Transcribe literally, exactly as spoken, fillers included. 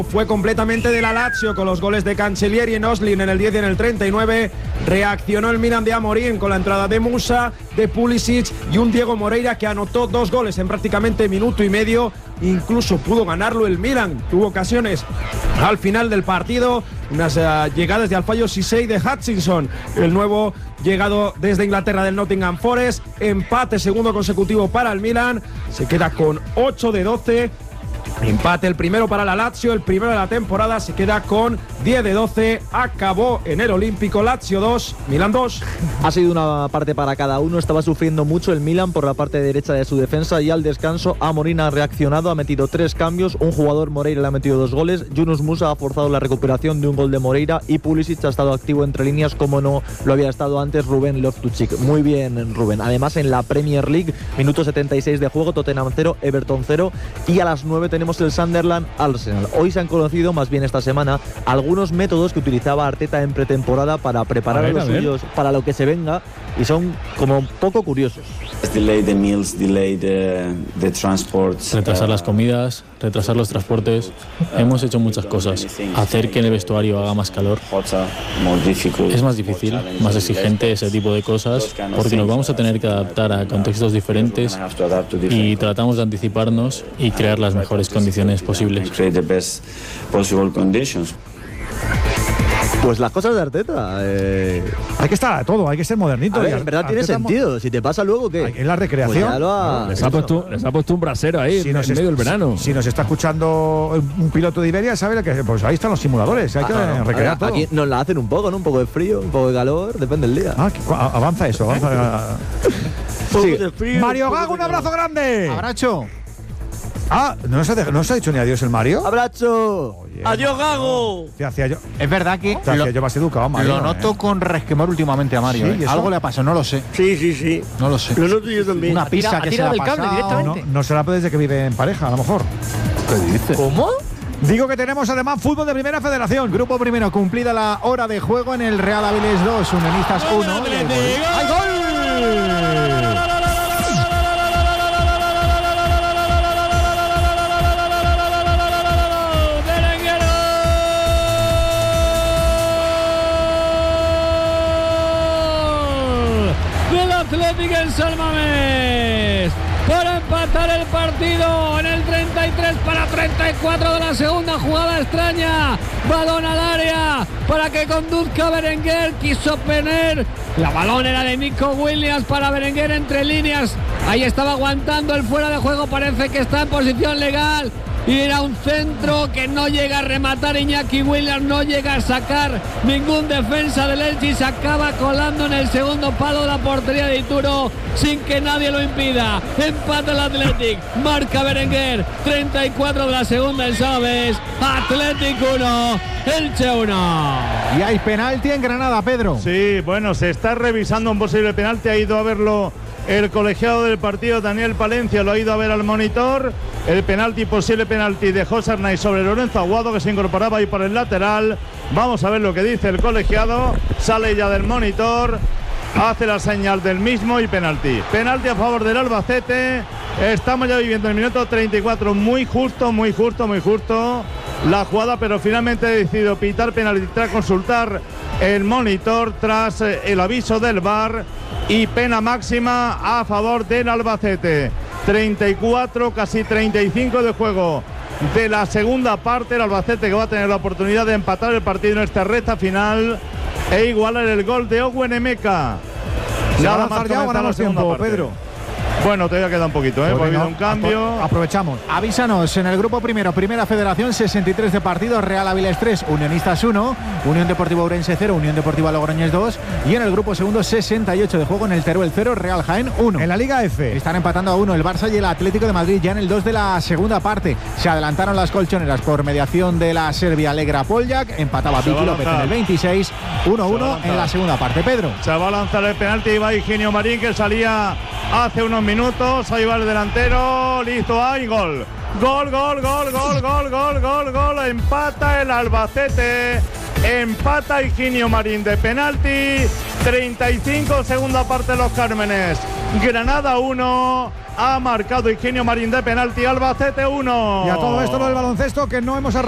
fue completamente de la Lazio con los goles de Cancellieri en Oslin en el diez y en el treinta y nueve. Reaccionó el Milan de Amorim con la entrada de Musa, de Pulisic y un Diego Moreira que anotó dos goles en prácticamente minuto y medio. Incluso pudo ganarlo el Milan. Tuvo ocasiones al final del partido. Unas uh, llegadas de Alfredo Cissé y de Hutchinson, el nuevo llegado desde Inglaterra del Nottingham Forest. Empate segundo consecutivo para el Milan. Se queda con ocho de doce. Empate el primero para la Lazio, el primero de la temporada, se queda con diez de doce, acabó en el Olímpico. Lazio dos, Milan dos. Ha sido una parte para cada uno, estaba sufriendo mucho el Milan por la parte derecha de su defensa y al descanso Amorim ha reaccionado, ha metido tres cambios, un jugador, Moreira, le ha metido dos goles, Yunus Musa ha forzado la recuperación de un gol de Moreira y Pulisic ha estado activo entre líneas como no lo había estado antes Rubén Loftus-Cheek. Muy bien, Rubén. Además en la Premier League, minuto setenta y seis de juego, Tottenham cero, Everton cero y a las nueve tenemos el Sunderland Arsenal. Hoy se han conocido, más bien esta semana, algunos métodos que utilizaba Arteta en pretemporada para preparar a, ver, a los a suyos para lo que se venga y son como poco curiosos. Delay the meals, delay the, the transports, retrasar las comidas, retrasar los transportes. Hemos hecho muchas cosas. Hacer que en el vestuario haga más calor. Es más difícil, más exigente ese tipo de cosas porque nos vamos a tener que adaptar a contextos diferentes y tratamos de anticiparnos y crear las mejores condiciones posibles. Pues las cosas de Arteta. Eh... Hay que estar a todo, hay que ser modernito. A ver, en verdad tiene sentido. Si te pasa luego, ¿qué? En la recreación. Pues ha... les, ha puesto, les ha puesto un brasero ahí si en, en medio del verano. Si, si nos está escuchando un piloto de Iberia, sabe que pues ahí están los simuladores. Hay que ah, no, recrear ver, todo. Aquí nos la hacen un poco, ¿no? Un poco de frío, un poco de calor, depende del día. Ah, avanza eso, avanza. Sí. Frío, Mario Gago, un abrazo grande. Abrazo. Ah, ¿no se, ha, ¿no se ha dicho ni adiós el Mario? ¡Abrazo! Oye, ¡Adiós, Gago! Te hacía yo. Es verdad que te lo, hacía yo más educado, Mario. Lo noto eh. con resquemor últimamente a Mario. ¿Sí? ¿eh? Algo le ha pasado, no lo sé. Sí, sí, sí. No lo sé. Lo noto yo también. Una pizza ha tirado, que ha tirado se le ha del cable directamente. No, no será desde que vive en pareja, a lo mejor. ¿Qué dices? ¿Cómo? Digo que tenemos además fútbol de Primera Federación. Grupo primero, cumplida la hora de juego en el Real Avilés dos, Unionistas uno. ¡Hay gol! Atlético en San Mamés para empatar el partido en el treinta y tres para treinta y cuatro de la segunda. Jugada extraña, balón al área para que conduzca Berenguer, quiso Pener, la balón era de Nico Williams para Berenguer entre líneas, ahí estaba aguantando el fuera de juego, parece que está en posición legal. Y era un centro que no llega a rematar Iñaki Williams, no llega a sacar ningún defensa del Elche y se acaba colando en el segundo palo de la portería de Ituro sin que nadie lo impida. Empata el Athletic, marca Berenguer, treinta y cuatro de la segunda en Sabes, Athletic uno, Elche uno. Y hay penalti en Granada, Pedro. Sí, bueno, se está revisando un posible penalti, ha ido a verlo el colegiado del partido, Daniel Palencia, lo ha ido a ver al monitor. El penalti, posible penalti de José Arnaiz sobre Lorenzo Aguado, que se incorporaba ahí por el lateral. Vamos a ver lo que dice el colegiado. Sale ya del monitor, hace la señal del mismo y penalti. Penalti a favor del Albacete. Estamos ya viviendo el minuto treinta y cuatro. Muy justo, muy justo, muy justo la jugada, pero finalmente ha decidido pitar penalti tras consultar el monitor, tras el aviso del V A R, y pena máxima a favor del Albacete. treinta y cuatro, casi treinta y cinco de juego de la segunda parte. El Albacete que va a tener la oportunidad de empatar el partido en esta recta final e igualar el gol de Owen Emeka. Nada más ya ganamos tiempo, Pedro. Bueno, todavía queda un poquito, ¿eh? Porque ha habido un cambio. Aprovechamos. Avísanos, en el grupo primero, Primera Federación, sesenta y tres de partidos, Real Avilés tres, Unionistas uno, Unión Deportiva Ourense cero, Unión Deportiva Logroñés dos, y en el grupo segundo, sesenta y ocho de juego, en el Teruel cero, Real Jaén uno. En la Liga F están empatando a uno el Barça y el Atlético de Madrid ya en el dos de la segunda parte. Se adelantaron las colchoneras por mediación de la serbia Alegra Poljak, empataba Vicky López en el veintiséis, uno uno en la segunda parte. Pedro. Se va a lanzar el penalti, iba Higinio Marín, que salía hace unos minutos, ahí va el delantero, listo, hay gol. Gol, gol, gol, gol, gol, gol, gol, gol, empata el Albacete, empata Higinio Marín de penalti, treinta y cinco, segunda parte de los Cármenes, Granada uno, ha marcado Higinio Marín de penalti, Albacete uno. Y a todo esto lo del baloncesto que no hemos arrancado.